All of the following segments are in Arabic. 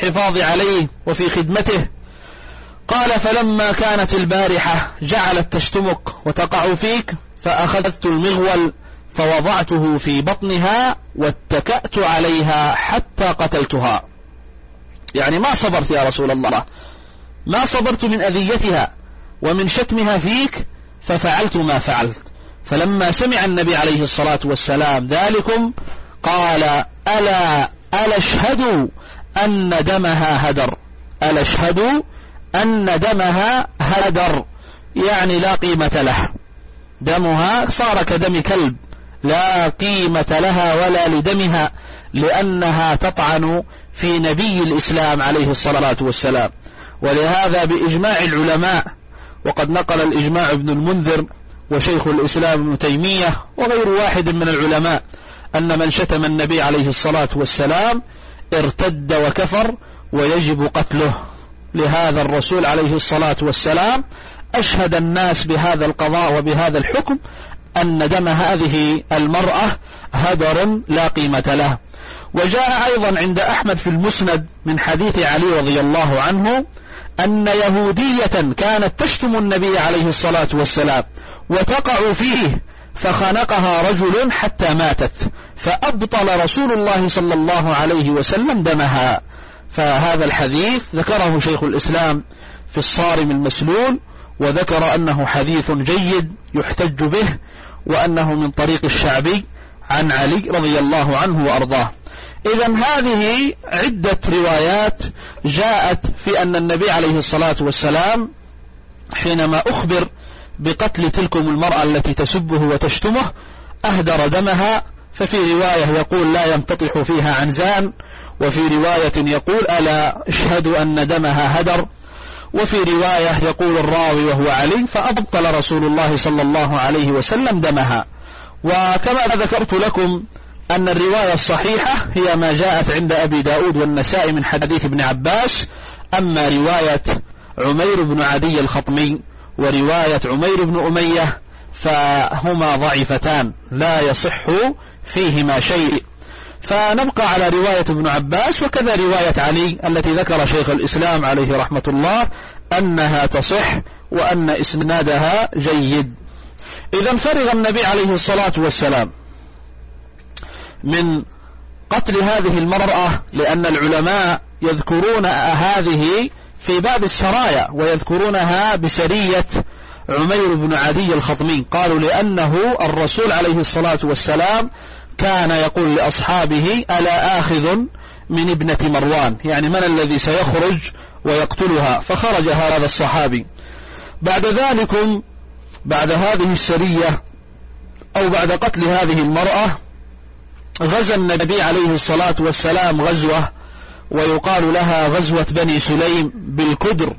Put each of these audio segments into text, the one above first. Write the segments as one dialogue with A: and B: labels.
A: الحفاظ عليه وفي خدمته. قال فلما كانت البارحة جعلت تشتمك وتقع فيك فأخذت المغول فوضعته في بطنها واتكأت عليها حتى قتلتها. يعني ما صبرت يا رسول الله، ما صبرت من أذيتها ومن شتمها فيك ففعلت ما فعلت. فلما سمع النبي عليه الصلاة والسلام ذلكم قال ألا اشهدوا أن دمها هدر، ألا اشهدوا أن دمها هدر، يعني لا قيمة له، دمها صار كدم كلب، لا قيمة لها ولا لدمها، لأنها تطعن في نبي الإسلام عليه الصلاة والسلام. ولهذا بإجماع العلماء، وقد نقل الإجماع ابن المنذر وشيخ الإسلام ابن تيمية وغير واحد من العلماء، أن من شتم النبي عليه الصلاة والسلام ارتد وكفر ويجب قتله. لهذا الرسول عليه الصلاة والسلام أشهد الناس بهذا القضاء وبهذا الحكم أن دم هذه المرأة هدر لا قيمة له. وجاء أيضا عند أحمد في المسند من حديث علي رضي الله عنه أن يهودية كانت تشتم النبي عليه الصلاة والسلام وتقع فيه فخنقها رجل حتى ماتت، فأبطل رسول الله صلى الله عليه وسلم دمها. فهذا الحديث ذكره شيخ الإسلام في الصارم المسلول، وذكر أنه حديث جيد يحتج به، وأنه من طريق الشعبي عن علي رضي الله عنه وأرضاه. إذن هذه عدة روايات جاءت في أن النبي عليه الصلاة والسلام حينما أخبر بقتل تلكم المرأة التي تسبه وتشتمه أهدر دمها. ففي رواية يقول لا يمتطح فيها عنزان، وفي رواية يقول ألا اشهدوا أن دمها هدر، وفي رواية يقول الراوي وهو علي فأبطل رسول الله صلى الله عليه وسلم دمها. وكما ذكرت لكم أن الرواية الصحيحة هي ما جاءت عند أبي داود والنسائي من حديث ابن عباس. أما رواية عمير بن عدي الخطمي ورواية عمير بن أمية فهما ضعيفتان لا يصح فيهما شيء. فنبقى على رواية ابن عباس وكذا رواية علي التي ذكر شيخ الإسلام عليه رحمة الله أنها تصح وأن إسنادها جيد. إذا فرغ النبي عليه الصلاة والسلام من قتل هذه المرأة، لأن العلماء يذكرون هذه في باب السرايا ويذكرونها بسرية عمير بن عدي الخطمي. قالوا لأنه الرسول عليه الصلاة والسلام كان يقول لأصحابه ألا آخذ من ابنة مروان، يعني من الذي سيخرج ويقتلها؟ فخرج هذا الصحابي. بعد ذلك بعد هذه السرية أو بعد قتل هذه المرأة غزا النبي عليه الصلاة والسلام غزوة ويقال لها غزوة بني سليم بالكدر.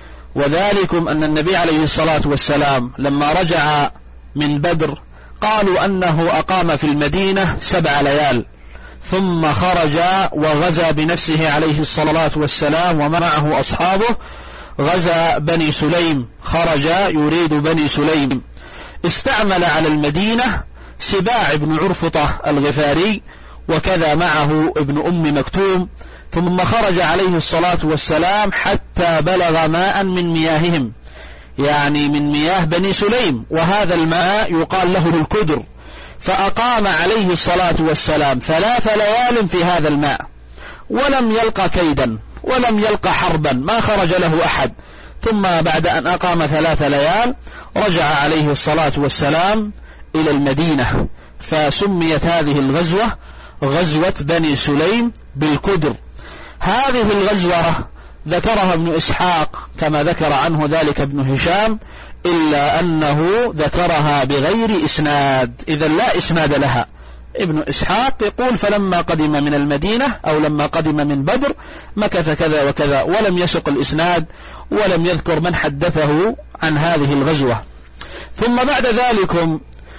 A: وذلكم أن النبي عليه الصلاة والسلام لما رجع من بدر قالوا أنه أقام في المدينة 7 ليال، ثم خرج وغزا بنفسه عليه الصلاة والسلام ومعه أصحابه غزا بني سليم، خرج يريد بني سليم. استعمل على المدينة سباع بن عرفطة الغفاري وكذا معه ابن أم مكتوم، ثم خرج عليه الصلاة والسلام حتى بلغ ماء من مياههم، يعني من مياه بني سليم، وهذا الماء يقال له الكدر. فأقام عليه الصلاة والسلام 3 ليال في هذا الماء ولم يلقى كيدا ولم يلقى حربا، ما خرج له أحد. ثم بعد أن أقام 3 ليال رجع عليه الصلاة والسلام إلى المدينة، فسميت هذه الغزوة غزوة بني سليم بالكدر. هذه الغزوة ذكرها ابن إسحاق كما ذكر عنه ذلك ابن هشام، إلا أنه ذكرها بغير إسناد، إذا لا إسناد لها. ابن إسحاق يقول فلما قدم من المدينة أو لما قدم من بدر مكث كذا وكذا، ولم يسق الإسناد ولم يذكر من حدثه عن هذه الغزوة. ثم بعد ذلك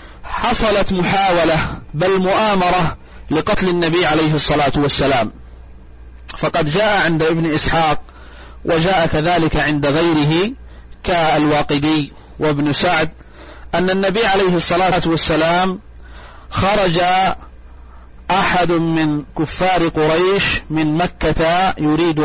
A: حصلت محاولة بل مؤامرة لقتل النبي عليه الصلاة والسلام، فقد جاء عند ابن إسحاق وجاء كذلك عند غيره كالواقدي وابن سعد أن النبي عليه الصلاة والسلام خرج أحد من كفار قريش من مكة يريد